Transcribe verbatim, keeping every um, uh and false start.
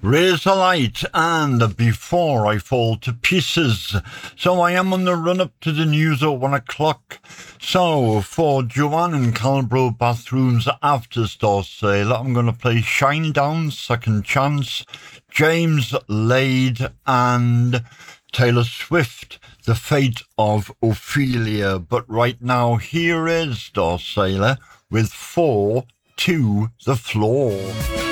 Razorlight and Before I Fall to Pieces. So I am on the run up to the news at one o'clock. So for Joanne and Calbro Bathrooms after store sale, I'm going to play Shinedown, Second Chance, James Lade and Taylor Swift, The Fate of Ophelia. But right now, here is Door Sailor with Four to the Floor.